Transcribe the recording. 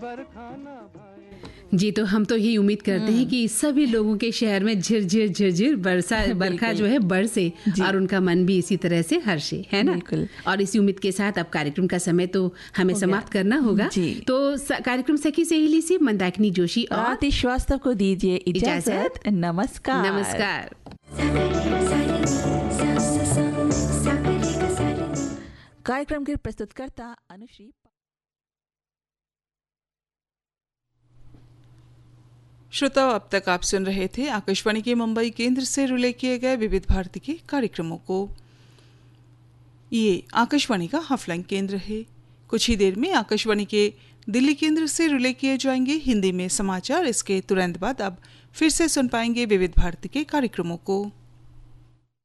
जी, तो हम तो यही उम्मीद करते हैं कि सभी लोगों के शहर में झिरझिर झिरझिर बरखा जो है बरसे और उनका मन भी इसी तरह से हर्षे, है ना। बिल्कुल। और इसी उम्मीद के साथ अब कार्यक्रम का समय तो हमें समाप्त करना होगा। तो कार्यक्रम सखी सहेली से मंदाकिनी जोशी और आतिश श्रीवास्तव को दीजिए इजाजत। नमस्कार। नमस्कार। कार्यक्रम के प्रस्तुतकर्ता अनुश्री। श्रोताओ, अब तक आप सुन रहे थे आकाशवाणी के मुंबई केंद्र से रिले किए गए विविध भारती के कार्यक्रमों को। ये आकाशवाणी का हाफलाइन केंद्र है। कुछ ही देर में आकाशवाणी के दिल्ली केंद्र से रिले किए जाएंगे हिंदी में समाचार। इसके तुरंत बाद अब फिर से सुन पाएंगे विविध भारती के कार्यक्रमों को।